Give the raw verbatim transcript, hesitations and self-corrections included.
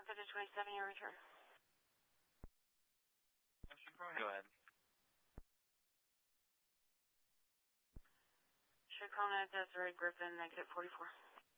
Bronco to twenty-seven, your return. Go ahead. Chacona, Desiree Griffin, negative forty-four.